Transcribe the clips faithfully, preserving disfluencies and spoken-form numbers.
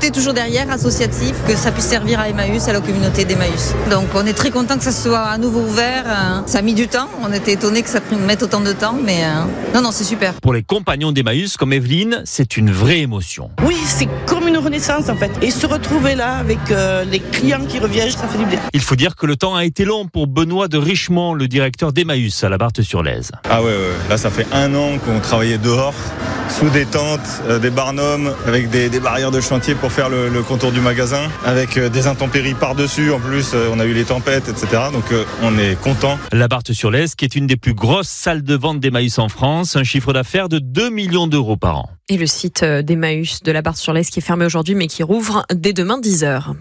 tout est toujours derrière, associatif, que ça puisse servir à Emmaüs, à la communauté d'Emmaüs. Donc on est très content que ça soit à nouveau ouvert. Ça a mis du temps, on était étonnés que ça mette autant de temps, mais euh... non, non, c'est super. Pour les compagnons d'Emmaüs comme Evelyne, c'est une vraie émotion. Oui, c'est comme une renaissance en fait. Et se retrouver là avec euh, les clients qui reviennent, ça fait du bien. Il faut dire que le temps a été long pour Benoît de Richemont, le directeur d'Emmaüs à la Barthe-sur-Lèze. Ah ouais, ouais, là ça fait un an qu'on travaillait dehors, sous des tentes, euh, des barnums, avec des, des barrières de chantier pour faire le, le contour du magasin, avec euh, des intempéries par-dessus. En plus, euh, on a eu les tempêtes, et cetera. Donc euh, on est content. La Barthe-sur-Lèze, qui est une des plus grosses salles de vente d'Emmaüs en France, un chiffre d'affaires de deux millions d'euros par an. Et le site d'Emmaüs de la Barthe-sur-Lèze qui est fermé aujourd'hui mais qui rouvre dès demain dix heures.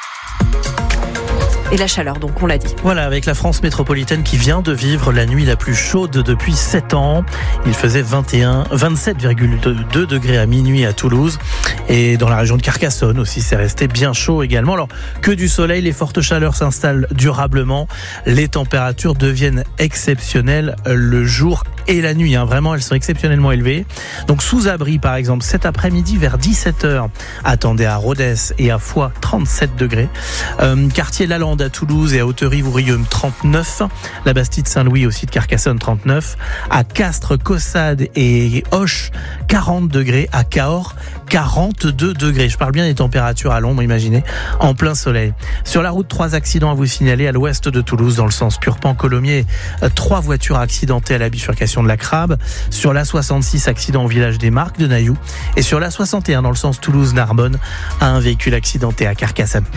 Et la chaleur, donc, on l'a dit. Voilà, avec la France métropolitaine qui vient de vivre la nuit la plus chaude depuis sept ans. Il faisait vingt et un, vingt-sept virgule deux degrés à minuit à Toulouse. Et dans la région de Carcassonne aussi, c'est resté bien chaud également. Alors, que du soleil, les fortes chaleurs s'installent durablement. Les températures deviennent exceptionnelles le jour et la nuit. Hein. Vraiment, elles sont exceptionnellement élevées. Donc, sous abri, par exemple, cet après-midi vers dix-sept heures, attendez à Rodez et à Foix, trente-sept degrés. Euh, quartier Lalande à Toulouse et à Hauterive-Ourilleum, trente-neuf. La Bastide-Saint-Louis aussi de Carcassonne, trente-neuf. À Castres, Caussade et Auch, quarante degrés. À Cahors, quarante-deux degrés. Je parle bien des températures à l'ombre, imaginez, en plein soleil. Sur la route, trois accidents à vous signaler à l'ouest de Toulouse, dans le sens Purpan-Colomiers. Trois voitures accidentées à la bifurcation de la Crabe. Sur la soixante-six, accident au village des Marques de Nailloux. Et sur la soixante et un, dans le sens Toulouse-Narbonne, un véhicule accidenté à Carcassonne.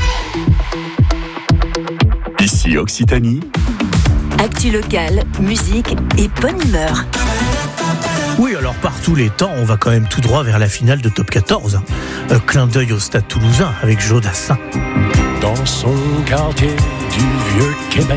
Ici Occitanie. Actu locale, musique et bonne humeur. Oui, alors par tous les temps, on va quand même tout droit vers la finale de Top quatorze. Hein. Un clin d'œil au Stade Toulousain avec Joe Dassin. Dans son quartier du Vieux Québec,